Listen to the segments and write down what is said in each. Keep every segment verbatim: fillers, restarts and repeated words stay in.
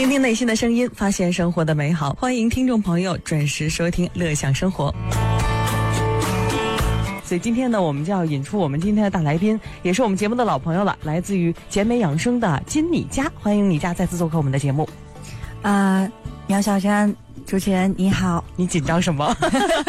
倾听内心的声音，发现生活的美好。欢迎听众朋友准时收听乐享生活。所以今天呢，我们就要引出我们今天的大来宾，也是我们节目的老朋友了，来自于减美养生的金米佳。欢迎米佳再次做客我们的节目。 啊、呃，苗小山主持人你好。 你紧张什么？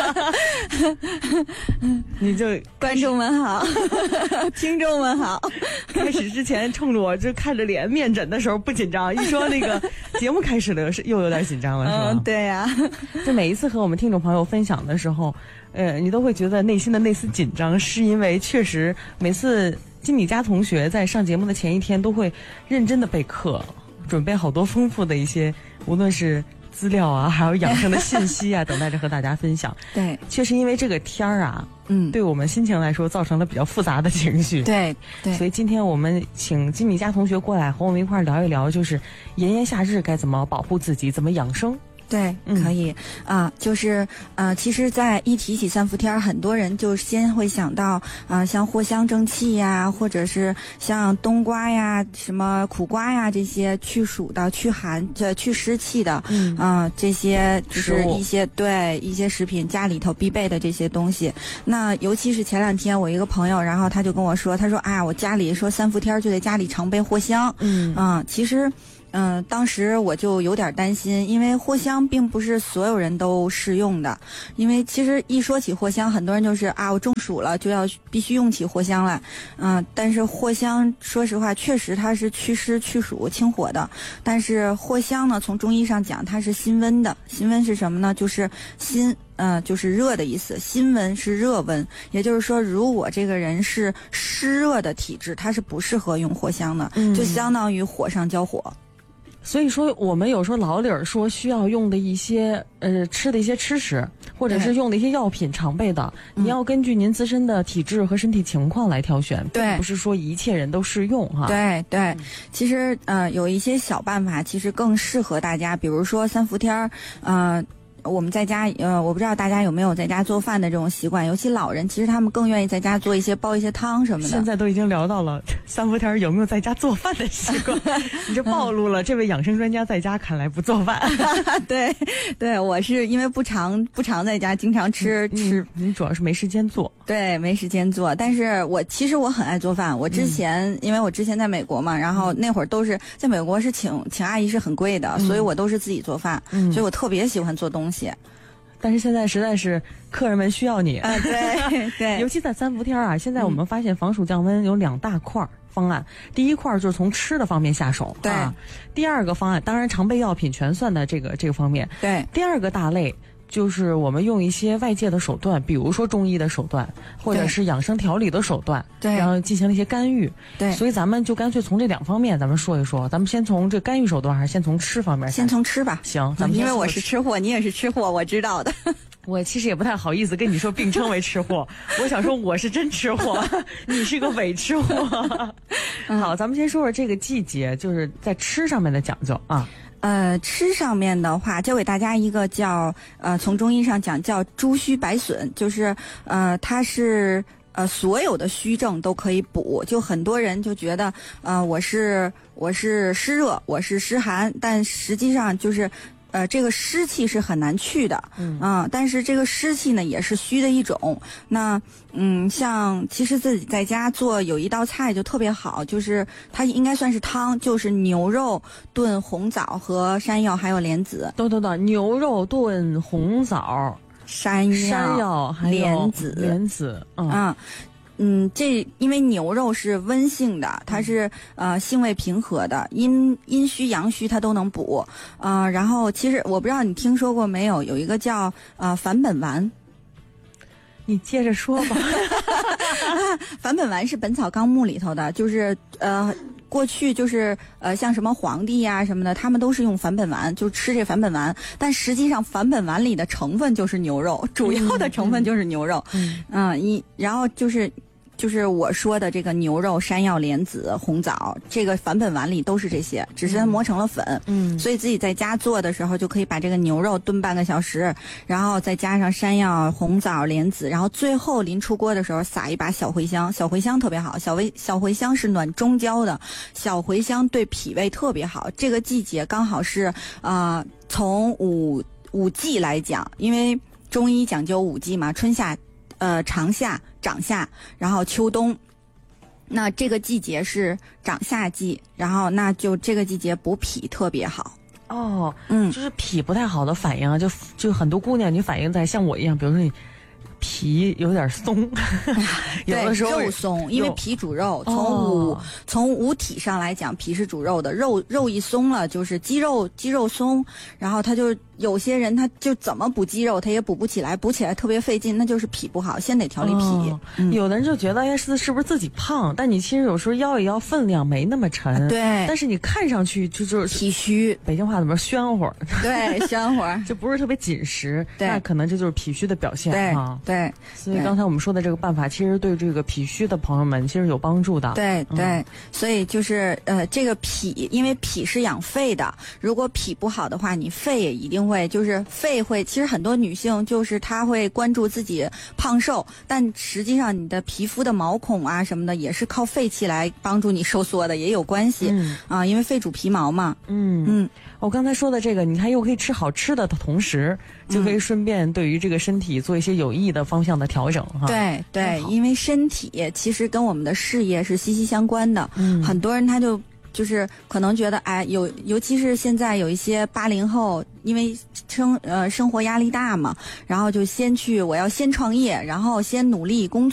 你就观众们好，听众们好。 开始之前冲着我就看着脸面诊的时候不紧张，一说那个节目开始了是又有点紧张了，是吧？ 嗯，对呀、啊。 就每一次和我们听众朋友分享的时候，呃，你都会觉得内心的那丝紧张，是因为确实每次金米佳同学在上节目的前一天都会认真的备课，准备好多丰富的一些，无论是资料啊，还有养生的信息啊，等待着和大家分享。 对， 确实因为这个天儿啊， 嗯， 对我们心情来说造成了比较复杂的情绪。 对对， 所以今天我们请金米佳同学过来和我们一块儿聊一聊，就是炎炎夏日该怎么保护自己，怎么养生。 对，可以啊、呃，就是呃，其实，在一提起三伏天，很多人就先会想到啊、呃，像藿香正气呀，或者是像冬瓜呀、什么苦瓜呀这些去暑的、去寒、呃去湿气的，嗯啊、呃，这些就是一些对一些食品家里头必备的这些东西。那尤其是前两天我一个朋友，然后他就跟我说，他说啊，我家里说三伏天就得家里常备藿香，嗯啊、呃，其实。嗯、呃，当时我就有点担心，因为藿香并不是所有人都适用的。因为其实一说起藿香，很多人就是啊，我中暑了就要必须用起藿香来。嗯、呃，但是藿香说实话，确实它是祛湿、去暑、清火的。但是藿香呢，从中医上讲，它是辛温的。辛温是什么呢？就是辛。嗯、呃，就是热的意思，辛温是热温，也就是说，如果这个人是湿热的体质，他是不适合用藿香的，嗯、就相当于火上浇火。 所以说，我们有时候老理儿说需要用的一些呃吃的一些吃食，或者是用的一些药品常备的，你要根据您自身的体质和身体情况来挑选， 对， 并不是说一切人都适用哈。 对对，其实呃有一些小办法，其实更适合大家，比如说三伏天儿，呃。我们在家，呃，我不知道大家有没有在家做饭的这种习惯，尤其老人，其实他们更愿意在家做一些煲一些汤什么的。 现在都已经聊到了三伏天有没有在家做饭的习惯，你这暴露了这位养生专家在家看来不做饭。 对，对，我是因为不常不常在家，经常吃嗯、 吃。 你主要是没时间做。 对，没时间做，但是我其实我很爱做饭。我之前、嗯、因为我之前在美国嘛，然后那会儿都是在美国是请请阿姨是很贵的，嗯、所以我都是自己做饭，嗯、所以我特别喜欢做东西。 但是现在实在是客人们需要你啊，对对， 尤其在三伏天啊，现在我们发现防暑降温有两大块方案，嗯、第一块就是从吃的方面下手， 对、 啊；第二个方案当然常备药品全算在这个这个方面， 对。 第二个大类就是我们用一些外界的手段，比如说中医的手段，或者是养生调理的手段， 对， 然后进行了一些干预， 对。 所以咱们就干脆从这两方面咱们说一说，咱们先从这干预手段，还是先从吃方面？ 先从吃吧。 行，咱们因为我是吃货，你也是吃货，我知道的。 我其实也不太好意思跟你说并称为吃货，我想说我是真吃货，你是个伪吃货。好，咱们先说说这个季节，就是在吃上面的讲究啊。 呃，吃上面的话，教给大家一个叫呃，从中医上讲叫猪虚白损，就是呃，它是呃所有的虚症都可以补。就很多人就觉得呃，我是我是湿热，我是湿寒，但实际上就是。呃，这个湿气是很难去的，嗯啊、呃，但是这个湿气呢也是虚的一种。那嗯，像其实自己在家做有一道菜就特别好，就是它应该算是汤，就是牛肉炖红枣和山药还有莲子。 等等等，牛肉炖红枣、 山药、 山药还有莲子、 莲子，嗯。 啊嗯，这因为牛肉是温性的，它是呃性味平和的，阴阴虚阳虚它都能补。呃，然后其实我不知道你听说过没有，有一个叫呃返本丸。 你接着说吧。 返本丸是《本草纲目》里头的，就是呃。过去就是呃，像什么皇帝呀、啊、什么的，他们都是用返本丸，就吃这返本丸。但实际上，返本丸里的成分就是牛肉，主要的成分就是牛肉。嗯，一、嗯、然后就是。 就是我说的这个牛肉、山药、莲子、红枣，这个返本丸里都是这些，只是它磨成了粉。 嗯， 所以自己在家做的时候，就可以把这个牛肉炖半个小时，然后再加上山药、红枣、莲子，然后最后临出锅的时候撒一把小茴香，小茴香特别好，小茴小茴香是暖中焦的，小茴香对脾胃特别好。这个季节刚好是呃从五五季来讲，因为中医讲究五季嘛，春夏、呃长夏、长夏，然后秋冬。那这个季节是长夏季，然后那就这个季节补脾特别好。 哦， 嗯， 就是脾不太好的反应啊，就就很多姑娘你反映在像我一样，比如说你皮有点松，有的时候肉松，因为脾主肉，从五、哦、从五体上来讲，脾是主肉的，肉肉一松了，就是肌肉肌肉松，然后他就有些人他就怎么补肌肉，他也补不起来，补起来特别费劲，那就是脾不好，先得调理脾。 哦嗯、有的人就觉得哎是是不是自己胖，但你其实有时候腰一腰分量没那么沉， 对， 但是你看上去就就是体虚， 北京话怎么说宣乎， 对，宣乎， 就不是特别紧实， 对， 那可能这就是脾虚的表现啊。 对。对， 所以刚才我们说的这个办法，其实对这个脾虚的朋友们其实有帮助的。 对对、嗯，所以就是呃，这个脾，因为脾是养肺的，如果脾不好的话，你肺也一定会，就是肺会。其实很多女性就是她会关注自己胖瘦，但实际上你的皮肤的毛孔啊什么的，也是靠肺气来帮助你收缩的，也有关系、嗯、啊，因为肺主皮毛嘛。 嗯嗯，我刚才说的这个，你看又可以吃好吃的的同时，就可以顺便对于这个身体做一些有益的方向的调整哈。 对对，因为身体其实跟我们的事业是息息相关的。嗯，很多人他就就是可能觉得，哎，有尤其是现在有一些八零后，因为生呃生活压力大嘛，然后就先去我要先创业，然后先努力工作。